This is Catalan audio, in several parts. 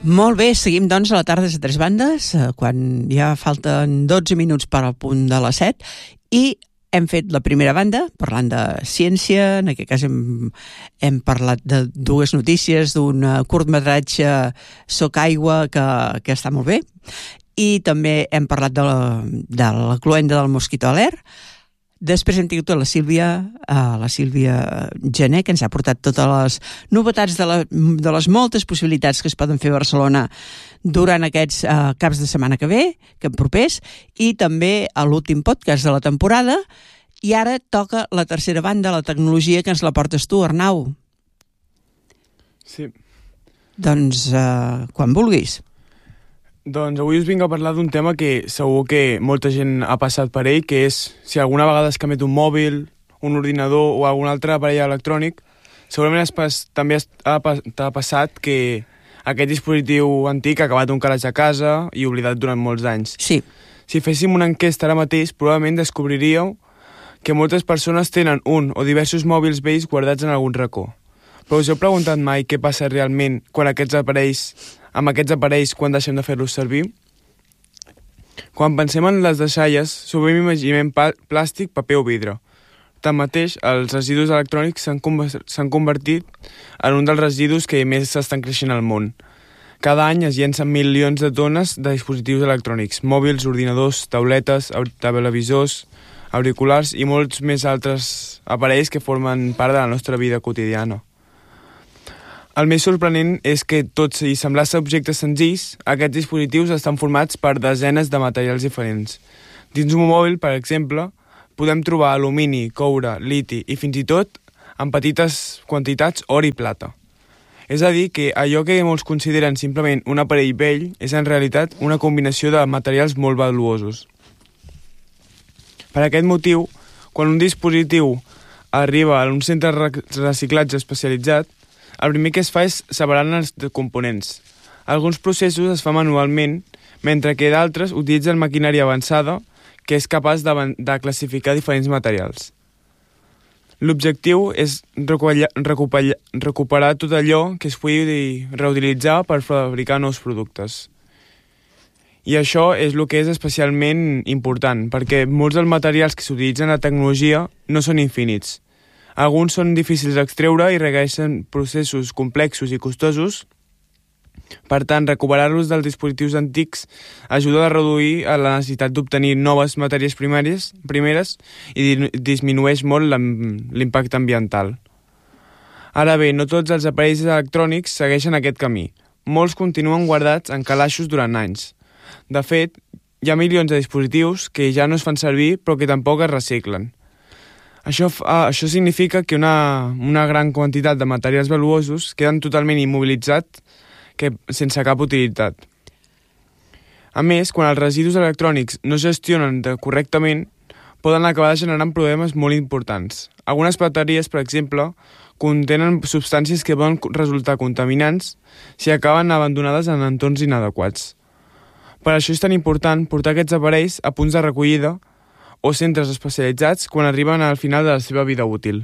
Molt bé, seguim doncs a la tarda de tres bandes, quan ja falten 12 minuts per al punt de les 7, i hem fet la primera banda, parlant de ciència. En aquest cas hem parlat de dues notícies, d'un curtmetratge Soc Aigua, que està molt bé, i també hem parlat de la cloenda del mosquito alert. Després hem tingut la Sílvia Gené, que ens ha portat totes les novetats de les moltes possibilitats que es poden fer a Barcelona durant aquests caps de setmana que ve, que propers, i també a l'últim podcast de la temporada. I ara toca la tercera banda, la tecnologia, que ens la portes tu, Arnau. Sí. Doncs quan vulguis. Doncs avui us vinc a parlar d'un tema que segur que molta gent ha passat per ell, que és si alguna vegada has canviat un mòbil, un ordinador o algun altre aparell electrònic, segurament t'ha passat que aquest dispositiu antic ha acabat un calaix a casa i oblidat durant molts anys. Sí. Si féssim una enquesta ara mateix, probablement descobriríeu que moltes persones tenen un o diversos mòbils vells guardats en algun racó. Però us heu preguntat mai què passa realment amb aquests aparells quan deixem de fer-los servir? Quan pensem en les deixalles, sovint imaginem plàstic, paper o vidre. Tanmateix, els residus electrònics s'han convertit en un dels residus que més s'estan creixent al món. Cada any es llencen milions de tones de dispositius electrònics, mòbils, ordinadors, tauletes, televisors, auriculars i molts més altres aparells que formen part de la nostra vida quotidiana. El més sorprenent és que, tot i semblar-se objectes senzills, aquests dispositius estan formats per desenes de materials diferents. Dins un mòbil, per exemple, podem trobar alumini, coure, liti i fins i tot, en petites quantitats, or i plata. És a dir, que allò que molts consideren simplement un aparell vell és en realitat una combinació de materials molt valuosos. Per aquest motiu, quan un dispositiu arriba a un centre de reciclatge especialitzat, el primer que es fa és separar-ne els components. Alguns processos es fan manualment, mentre que d'altres utilitzen maquinària avançada que és capaç de classificar diferents materials. L'objectiu és recuperar tot allò que es pugui reutilitzar per fabricar nous productes. I això és el que és especialment important, perquè molts dels materials que s'utilitzen a la tecnologia no són infinits. Alguns són difícils d'extreure i requereixen processos complexos i costosos. Per tant, recuperar-los dels dispositius antics ajuda a reduir la necessitat d'obtenir noves matèries primeres i disminueix molt l'impacte ambiental. Ara bé, no tots els aparells electrònics segueixen aquest camí. Molts continuen guardats en calaixos durant anys. De fet, hi ha milions de dispositius que ja no es fan servir però que tampoc es reciclen. Això significa que una gran quantitat de materials valuosos queden totalment immobilitzats sense cap utilitat. A més, quan els residus electrònics no es gestionen correctament, poden acabar generant problemes molt importants. Algunes bateries, per exemple, contenen substàncies que poden resultar contaminants si acaben abandonades en entorns inadequats. Per això és tan important portar aquests aparells a punts de recollida o centres especialitzats quan arriben al final de la seva vida útil.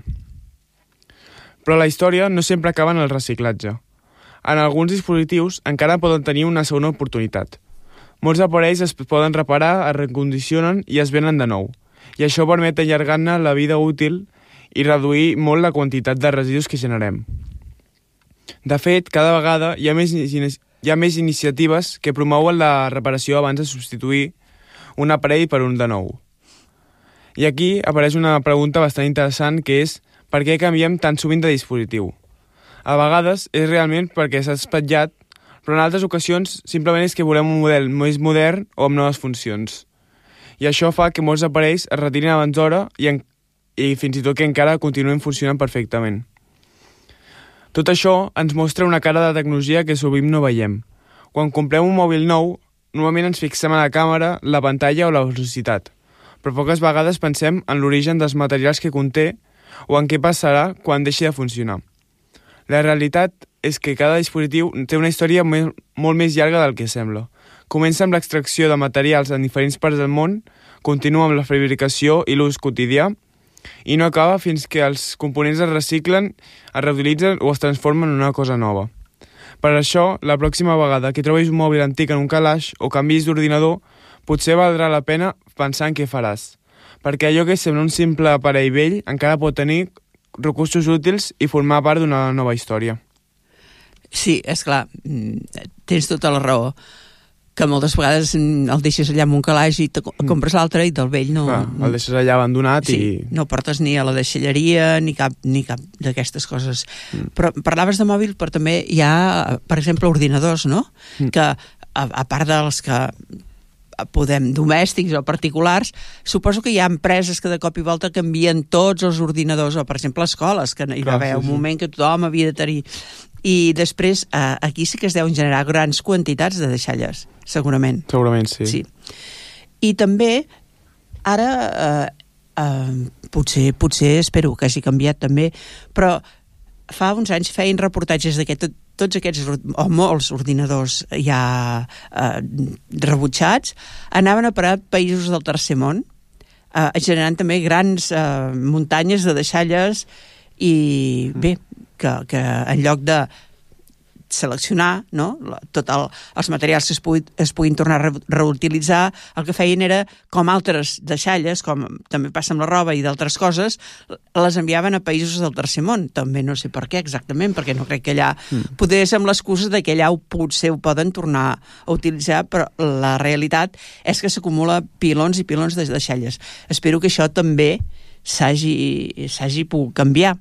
Però la història no sempre acaba en el reciclatge. En alguns dispositius encara poden tenir una segona oportunitat. Molts aparells es poden reparar, es recondicionen i es venen de nou. I això permet allargar-ne la vida útil i reduir molt la quantitat de residus que generem. De fet, cada vegada hi ha més iniciatives que promouen la reparació abans de substituir un aparell per un de nou. I aquí apareix una pregunta bastant interessant, que és per què canviem tan sovint de dispositiu? A vegades és realment perquè s'ha espatllat, però en altres ocasions simplement és que volem un model més modern o amb noves funcions. I això fa que molts aparells es retirin abans d'hora i fins i tot que encara continuen funcionant perfectament. Tot això ens mostra una cara de tecnologia que sovint no veiem. Quan comprem un mòbil nou, normalment ens fixem en la càmera, la pantalla o la velocitat, però poques vegades pensem en l'origen dels materials que conté o en què passarà quan deixi de funcionar. La realitat és que cada dispositiu té una història molt més llarga del que sembla. Comença amb l'extracció de materials en diferents parts del món, continua amb la fabricació i l'ús quotidià, i no acaba fins que els components es reciclen, es reutilitzen o es transformen en una cosa nova. Per això, la pròxima vegada que trobis un mòbil antic en un calaix o canvis d'ordinador, potser valdrà la pena pensar en què faràs. Perquè allò que sembla un simple aparell vell encara pot tenir recursos útils i formar part d'una nova història. Sí, és clar, tens tota la raó, que moltes vegades el deixes allà en un calaix i compres l'altre i del vell no... Clar, el deixes allà abandonat sí, i... no portes ni a la deixalleria ni cap d'aquestes coses. Però parlaves de mòbil, però també hi ha, per exemple, ordinadors, no? Que, a part dels que podem, domèstics o particulars, suposo que hi ha empreses que de cop i volta canvien tots els ordinadors, o per exemple escoles, que hi va haver un moment que tothom havia de tenir... I després, aquí sí que es deuen generar grans quantitats de deixalles, segurament. Segurament, sí. I també, ara, potser espero que hagi canviat també, però fa uns anys feien reportatges tots aquests, o molts ordinadors ja rebutjats, anaven a parar països del tercer món, generant també grans muntanyes de deixalles i bé, que en lloc de seleccionar, no, els materials que es puguin tornar a reutilitzar, el que feien era, com altres deixalles, com també passa amb la roba i d'altres coses, les enviaven a països del tercer món. També no sé per què exactament, perquè no crec que allà poder ser amb l'excusa de que allà potser ho poden tornar a utilitzar, però la realitat és que s'acumula pilons i pilons de deixalles. Espero que això també s'hagi pogut canviar.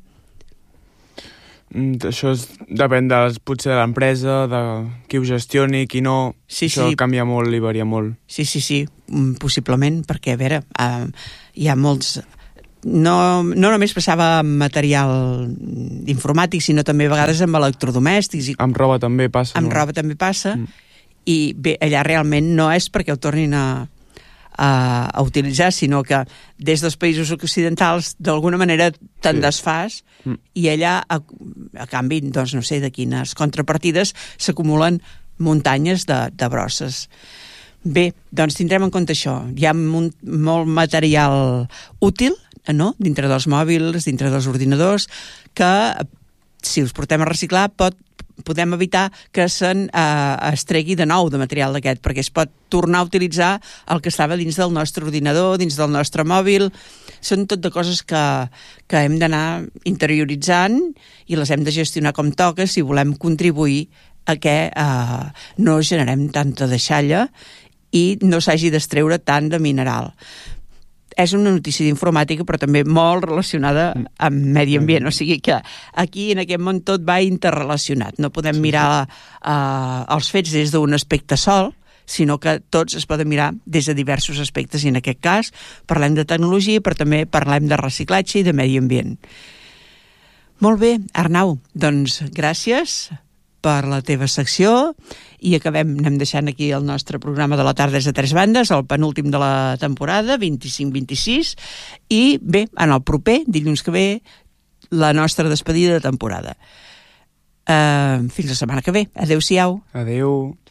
Això depèn potser de l'empresa, de qui ho gestioni, qui no. Sí, això canvia molt i varia molt. Sí, possiblement, perquè, a veure, hi ha molts... No només passava amb material informàtic, sinó també a vegades amb electrodomèstics. Amb roba també passa. Amb roba també passa. I bé, allà realment no és perquè ho tornin a utilitzar, sinó que des dels països occidentals d'alguna manera te'n desfas i allà a canvi, doncs no sé de quines contrapartides s'acumulen muntanyes de brosses. Bé, doncs tindrem en compte això. Hi ha molt material útil, no?, dintre dels mòbils, dintre dels ordinadors, que si us portem a reciclar podem evitar que es tregui de nou de material d'aquest, perquè es pot tornar a utilitzar el que estava dins del nostre ordinador, dins del nostre mòbil. Són tot de coses que hem d'anar interioritzant i les hem de gestionar com toca si volem contribuir a que no generem tanta deixalla i no s'hagi d'extreure tant de mineral. És una notícia d'informàtica, però també molt relacionada amb medi ambient. O sigui que aquí, en aquest món, tot va interrelacionat. No podem mirar els fets des d'un aspecte sol, sinó que tots es poden mirar des de diversos aspectes. I en aquest cas parlem de tecnologia, però també parlem de reciclatge i de medi ambient. Molt bé, Arnau, doncs gràcies per la teva secció i anem deixant aquí el nostre programa de la tarda des de tres bandes, el penúltim de la temporada, 25-26, i bé, en el proper, dilluns que ve, la nostra despedida de temporada. Fins la setmana que ve. Adéu-siau. Adéu.